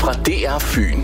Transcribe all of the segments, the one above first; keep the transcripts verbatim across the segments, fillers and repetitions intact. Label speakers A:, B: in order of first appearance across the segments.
A: fra D R Fyn.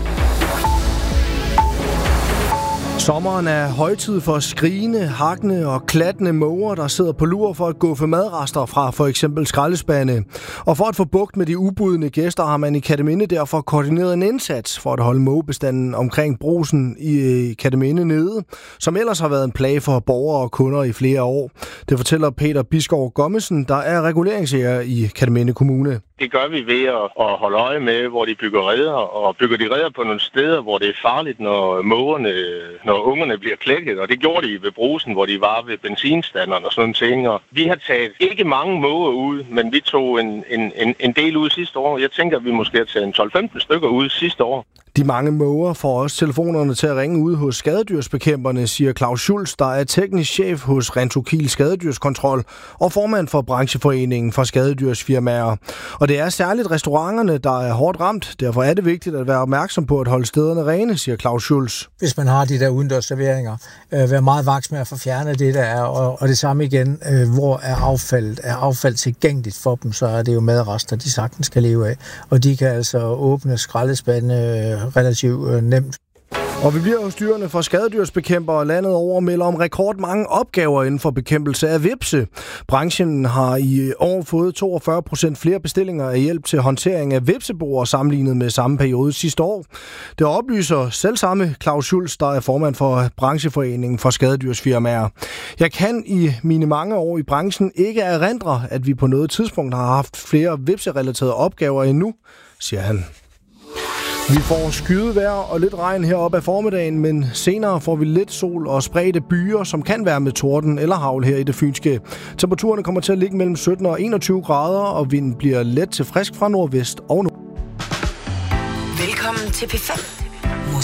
B: Sommeren er højtid for skrigende, hakkende og klattende måger, der sidder på lur for at guffe madrester fra for eksempel skraldespande. Og for at få bugt med de ubudne gæster har man i Kerteminde derfor koordineret en indsats for at holde mågebestanden omkring Brugsen i Kerteminde nede, som ellers har været en plage for borgere og kunder i flere år. Det fortæller Peter Bisgaard Gommesen, der er reguleringsjæger i Kerteminde Kommune.
C: Det gør vi ved at holde øje med, hvor de bygger reder, og bygger de reder på nogle steder, hvor det er farligt, når mågerne, når ungerne bliver klækket. Og det gjorde de ved Brugsen, hvor de var ved benzinstanderne og sådan ting. Og vi har taget ikke mange måger ud, men vi tog en, en, en, en del ud sidste år. Jeg tænker, at vi måske har taget tolv femten stykker ud sidste år.
B: De mange måger får også telefonerne til at ringe ud hos skadedyrsbekæmperne, siger Claus Schulz, der er teknisk chef hos Rentokil Skadedyrskontrol og formand for brancheforeningen for skadedyrsfirmaer. Og det er særligt restauranterne, der er hårdt ramt. Derfor er det vigtigt at være opmærksom på at holde stederne rene, siger Claus Schulz.
D: Hvis man har de der udendørsserveringer, øh, være meget vaks med at få fjernet det der er, og, og det samme igen, øh, hvor er affaldet? Er affald tilgængeligt for dem, så er det jo madrester, de sagtens kan leve af. Og de kan altså åbne skraldespande øh, relativt øh, nemt.
B: Og vi bliver hos dyrene for skadedyrsbekæmpere landet over melder om rekordmange opgaver inden for bekæmpelse af hvepse. Branchen har i år fået toogfyrre procent flere bestillinger af hjælp til håndtering af hvepseboer sammenlignet med samme periode sidste år. Det oplyser selvsamme Claus Schulz, der er formand for brancheforeningen for skadedyrsfirmaer. Jeg kan i mine mange år i branchen ikke erindre, at vi på noget tidspunkt har haft flere hvepserelaterede opgaver endnu, siger han. Vi får skydevejr og lidt regn heroppe af formiddagen, men senere får vi lidt sol og spredte byer, som kan være med torden eller hagl her i det fynske. Temperaturerne kommer til at ligge mellem sytten og enogtyve grader, og vinden bliver let til frisk fra nordvest og nord.
E: Velkommen til P fem.